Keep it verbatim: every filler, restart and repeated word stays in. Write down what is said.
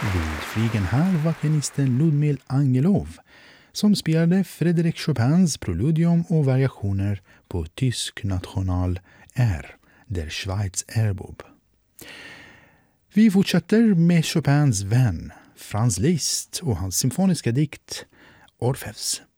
Vildflygen här var pianisten Ludmil Angelov som spelade Frédéric Chopins Preludium och variationer på tysk national är, der Schweiz Erbob. Vi fortsätter med Chopins vän Franz Liszt och hans symfoniska dikt Orfeus.